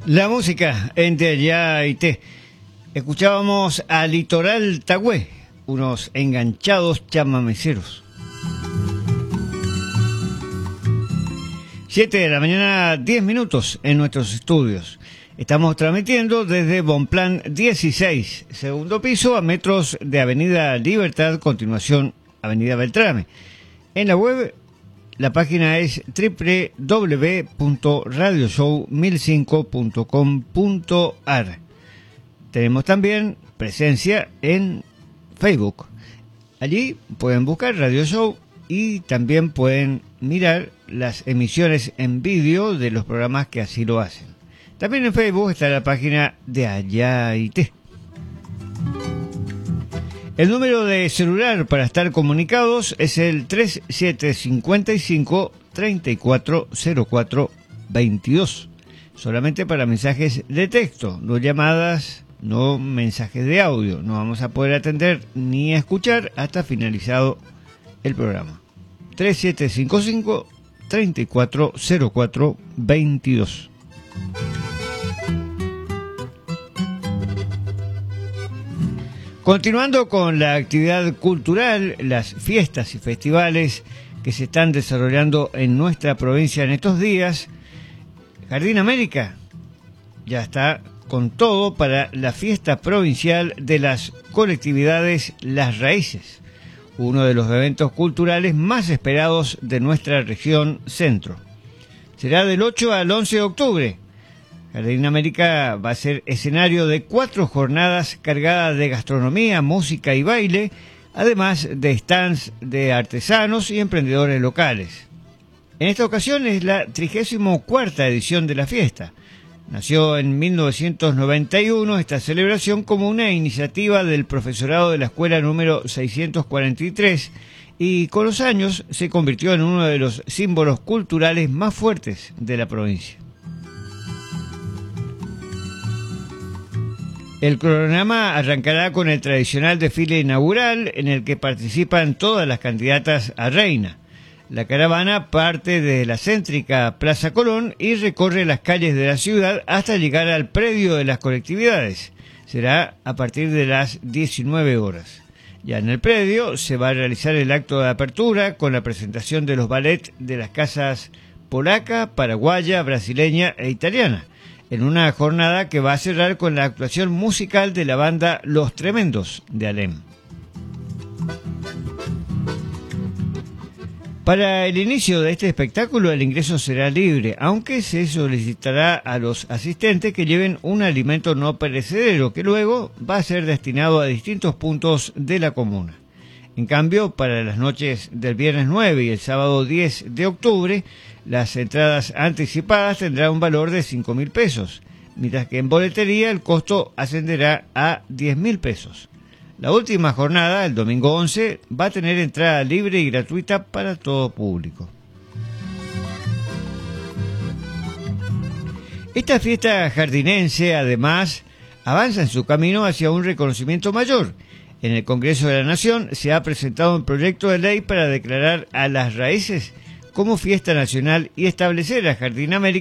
La música en De Allá y Té. Escuchábamos a Litoral Tagüé, unos enganchados chamameceros. 7 de la mañana, 10 minutos en nuestros estudios. Estamos transmitiendo desde Bonplan 16, segundo piso, a metros de Avenida Libertad, continuación Avenida Beltrame. En la web, la página es www.radioshow1005.com.ar. Tenemos también presencia en Facebook. Allí pueden buscar Radio Show y también pueden mirar las emisiones en vídeo de los programas que así lo hacen. También en Facebook está la página de Allá y Té. El número de celular para estar comunicados es el 3755-340422. Solamente para mensajes de texto, no llamadas, no mensajes de audio. No vamos a poder atender ni escuchar hasta finalizado el programa. 3755-340422. Continuando con la actividad cultural, las fiestas y festivales que se están desarrollando en nuestra provincia en estos días, Jardín América ya está con todo para la fiesta provincial de las colectividades Las Raíces, uno de los eventos culturales más esperados de nuestra región centro. Será del 8 al 11 de octubre. Jardín América va a ser escenario de 4 jornadas cargadas de gastronomía, música y baile, además de stands de artesanos y emprendedores locales. En esta ocasión es la 34ª edición de la fiesta. Nació en 1991 esta celebración como una iniciativa del profesorado de la escuela número 643 y con los años se convirtió en uno de los símbolos culturales más fuertes de la provincia. El cronograma arrancará con el tradicional desfile inaugural en el que participan todas las candidatas a reina. La caravana parte de la céntrica Plaza Colón y recorre las calles de la ciudad hasta llegar al predio de las colectividades. Será a partir de las 19 horas. Ya en el predio se va a realizar el acto de apertura con la presentación de los ballets de las casas polaca, paraguaya, brasileña e italiana, en una jornada que va a cerrar con la actuación musical de la banda Los Tremendos de Alem. Para el inicio de este espectáculo el ingreso será libre, aunque se solicitará a los asistentes que lleven un alimento no perecedero que luego va a ser destinado a distintos puntos de la comuna. En cambio, para las noches del viernes 9 y el sábado 10 de octubre, las entradas anticipadas tendrán un valor de 5.000 pesos, mientras que en boletería el costo ascenderá a 10.000 pesos. La última jornada, el domingo 11, va a tener entrada libre y gratuita para todo público. Esta fiesta jardinense, además, avanza en su camino hacia un reconocimiento mayor. En el Congreso de la Nación se ha presentado un proyecto de ley para declarar a Las Raíces como fiesta nacional y establecer a Jardín América